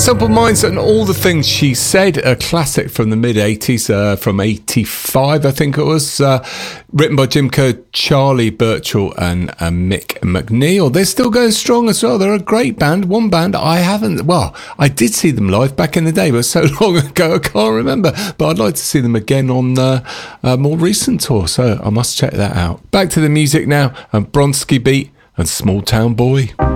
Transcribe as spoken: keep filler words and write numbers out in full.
Simple Minds and All the Things She Said, a classic from the mid-eighties, uh, from eighty-five, I think it was, uh, written by Jim Kerr, Charlie Burchill and uh, Mick McNeil. They're still going strong as well. They're a great band. One band I haven't, well, I did see them live back in the day, but so long ago I can't remember. But I'd like to see them again on uh, a more recent tour, so I must check that out. Back to the music now, and Bronski Beat and Small Town Boy.